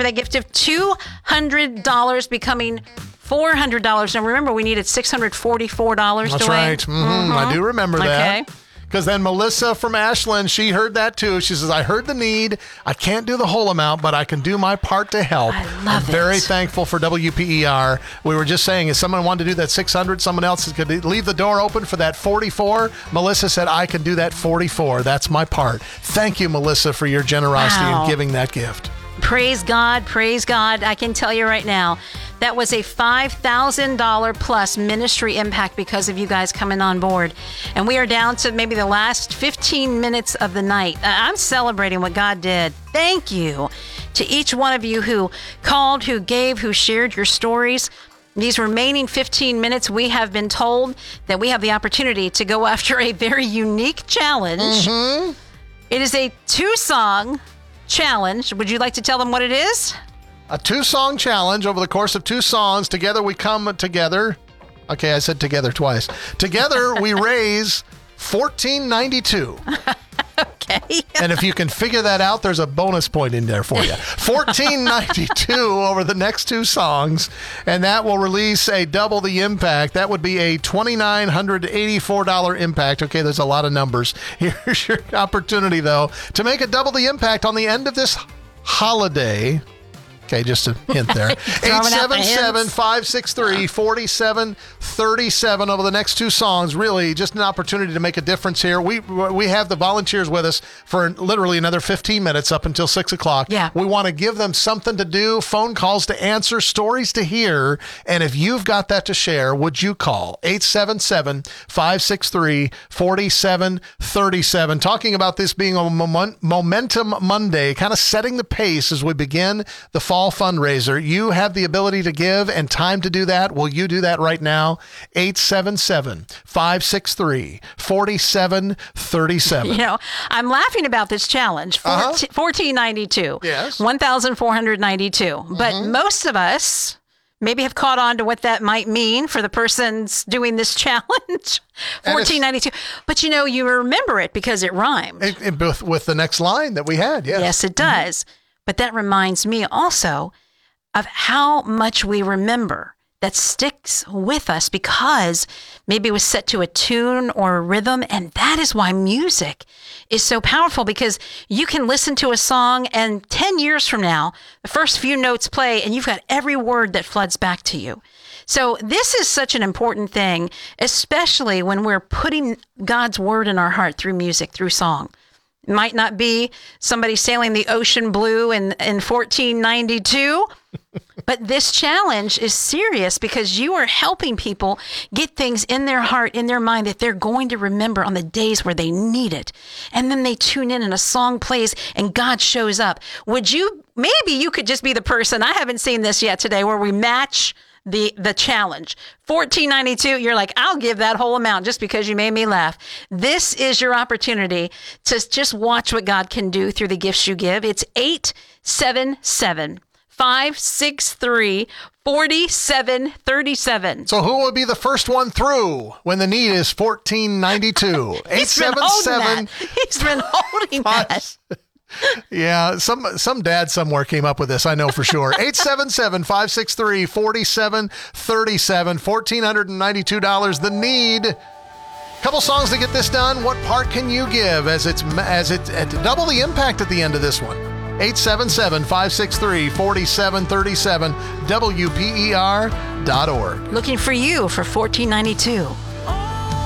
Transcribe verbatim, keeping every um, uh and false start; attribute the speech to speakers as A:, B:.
A: for that gift of two hundred dollars, becoming four hundred dollars. Now, remember, we needed six hundred forty-four dollars.
B: That's
A: Dwayne.
B: right. Mm-hmm. Mm-hmm. I do remember that.
A: Okay.
B: Because then Melissa from Ashland, she heard that too. She says, I heard the need. I can't do the whole amount, but I can do my part to help.
A: I love
B: I'm
A: it.
B: very thankful for W P E R. We were just saying, if someone wanted to do that six hundred, someone else could leave the door open for that forty-four. Melissa said, I can do that forty-four. That's my part. Thank you, Melissa, for your generosity
A: Wow.
B: in giving that gift.
A: Praise God, praise God. I can tell you right now, that was a five thousand dollars plus ministry impact because of you guys coming on board. And we are down to maybe the last fifteen minutes of the night. I'm celebrating what God did. Thank you to each one of you who called, who gave, who shared your stories. These remaining fifteen minutes, we have been told that we have the opportunity to go after a very unique challenge.
B: Mm-hmm.
A: It is a two-song challenge. Would you like to tell them what it is?
B: A two-song challenge over the course of two songs. Together we come together. Okay, I said together twice. Together we raise fourteen ninety-two.
A: Okay.
B: And if you can figure that out, there's a bonus point in there for you. fourteen ninety-two over the next two songs, and that will release a double the impact. That would be a two thousand nine hundred eighty-four dollars impact. Okay, there's a lot of numbers. Here's your opportunity, though, to make a double the impact on the end of this holiday. Okay, just a hint there. eight seven seven, five six three, four seven three seven over the next two songs. Really, just an opportunity to make a difference here. We we have the volunteers with us for literally another fifteen minutes up until six o'clock.
A: Yeah.
B: We want to give them something to do, phone calls to answer, stories to hear. And if you've got that to share, would you call eight seven seven, five six three, four seven three seven? Talking about this being a moment, Momentum Monday, kind of setting the pace as we begin the fall fundraiser. You have the ability to give and time to do that. Will you do that right now? eight seven seven, five six three, four seven three seven.
A: You know, I'm laughing about this challenge.
B: Uh-huh.
A: fourteen ninety-two.
B: Yes.
A: one thousand four hundred ninety-two. Mm-hmm. But most of us maybe have caught on to what that might mean for the person's doing this challenge. fourteen ninety-two. But you know, you remember it because it rhymed.
B: It, it, with, with the next line that we had, yes.
A: Yes, it does. Mm-hmm. But that reminds me also of how much we remember that sticks with us because maybe it was set to a tune or a rhythm. And that is why music is so powerful, because you can listen to a song and ten years from now, the first few notes play and you've got every word that floods back to you. So this is such an important thing, especially when we're putting God's word in our heart through music, through song. It might not be somebody sailing the ocean blue in, in fourteen ninety-two, but this challenge is serious because you are helping people get things in their heart, in their mind that they're going to remember on the days where they need it. And then they tune in and a song plays and God shows up. Would you, maybe you could just be the person, I haven't seen this yet today, where we match the the challenge. fourteen ninety-two, you're like, I'll give that whole amount just because you made me laugh. This is your opportunity to just watch what God can do through the gifts you give. It's eight seven seven, five six three, four seven three seven.
B: So who will be the first one through when the need is fourteen ninety-two? eight seven seven.
A: He's been holding that.
B: Yeah, some some dad somewhere came up with this, I know for sure. eight seven seven, five six three, four seven three seven, one thousand four hundred ninety-two dollars. The need. Couple songs to get this done. What part can you give as it's as it at double the impact at the end of this one? eight seven seven, five six three, four seven three seven, W P E R dot org.
A: Looking for you for fourteen ninety-two.